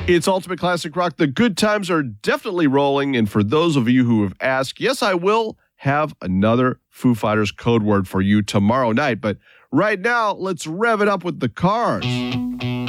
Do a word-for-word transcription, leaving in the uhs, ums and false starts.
It's Ultimate Classic Rock. The good times are definitely rolling. And for those of you who have asked, yes, I will have another Foo Fighters code word for you tomorrow night. But right now, let's rev it up with the Cars.